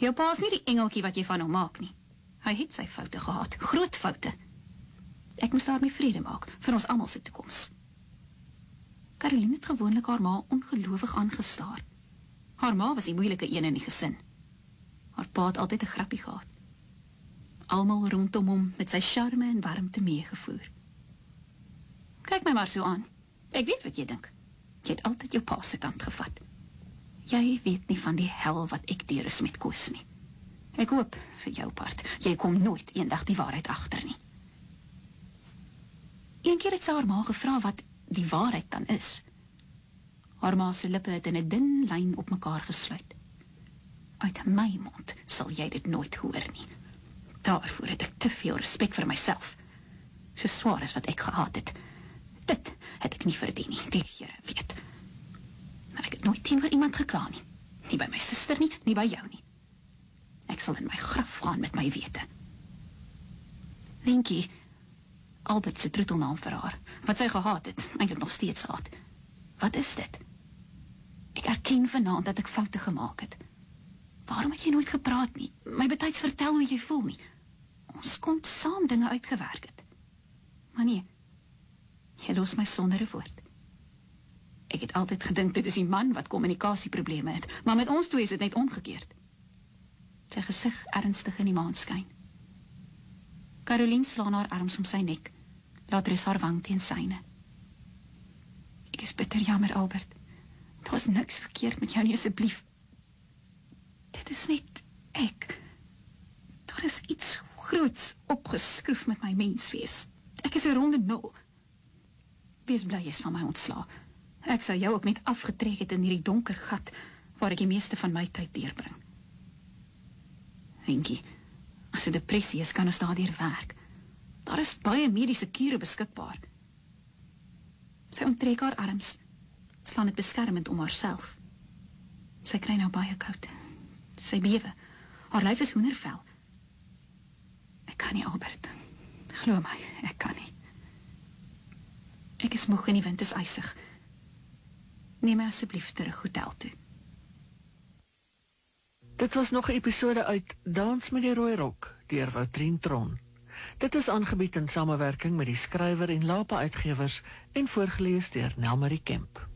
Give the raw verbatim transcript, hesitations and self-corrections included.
Jou pa is nie die engeltjie wat jy van hom maak nie. Hy het sy foute gehad, groot foute. Ek moes daarmee vrede maak, vir ons almal se toekoms. Caroline het gewoonlik haar ma ongeloofig aangestaar. Haar ma was die moeilike een in die gesin. Haar pa het altyd 'n grappie gehad. Almal rondom hom met sy charme en warmte meegevoer. Kyk my maar so aan. Ek weet wat jy dink. Jy het altyd jou pa se kant gevat. Jy weet nie van die hel wat ek deur is met Koos nie. Ek hoop vir jou part, jy kom nooit eendag die waarheid agter nie. Een keer het sy haar ma gevra wat die waarheid dan is. Haar ma se lippe het in 'n dun lyn op mekaar gesluit. Uit my mond sal jy dit nooit hoor nie. Daarvoor het ek te veel respek vir myself. So swaar as wat ek gehad het. Dit het ek nie verdien nie, die Here weet. Maar ek het nooit teenoor iemand gekla nie. Nie by my suster nie, nie by jou nie. Ek sal in my graf gaan met my wete. Linkie, Albert se troetelnaam vir haar, wat sy gehad het, eintlik nog steeds haat. Wat is dit? Ek erken vanaand dat ek foute gemaak het. Waarom het jy nooit gepraat nie? My betyds vertel hoe jy voel nie. Ons kon saam dinge uitgewerk het. Maar nee, jy los my sonder 'n woord. Ek het altyd gedink dit is die man wat kommunikasieprobleme het, maar met ons twee is dit net omgekeerd. Sy gesig ernstig in die maanskyn. Caroline slaan haar arms om sy nek, laat rus haar wang teen syne. Ek is bitter jammer, Albert. Daar was niks verkeerd met jou nie, asseblief. Dit is net ek. Daar is iets groots opgeskroef met my menswees. Ek is 'n ronde nul. Wees bly is van my ontsla. Ek sou jou ook net afgetrek het in hierdie donker gat, waar ek die meeste van my tyd deurbring. Linkie, as 'n depressie is, kan ons daardeur werk. Daar is baie mediese kure beskikbaar. Sy onttrek haar arms, slaan het beskermend om haarself. Sy kry nou baie koud. Sy bewe. Haar lyf is hoendervel. Ek kan nie, Albert. Glo my, ek kan nie. Ek is moeg en die wind is ysig. Neem my asseblief terug hotel toe. Dit was nog 'n episode uit Dans met die Rooi Rok deur Woutrien Tron. Dit is aangebied in samewerking met die skrywer en Lapa Uitgewers en voorgeles deur Nelmarie Kemp.